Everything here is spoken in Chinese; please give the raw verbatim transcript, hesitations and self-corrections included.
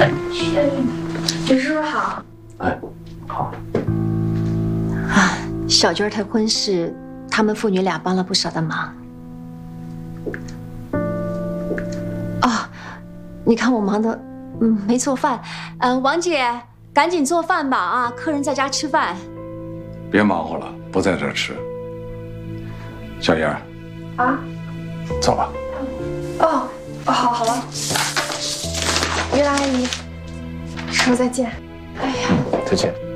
李叔叔好。 哎，好。 啊，小娟她婚事，他们父女俩帮了不少的忙。哦，你看我忙的，嗯，没做饭。嗯、呃，王姐，赶紧做饭吧啊，客人在家吃饭。 别忙活了，不在这儿吃。小燕儿， 啊， 走吧。 哦，哦，好，好了。于兰阿姨，叔叔再见。哎呀， 再见。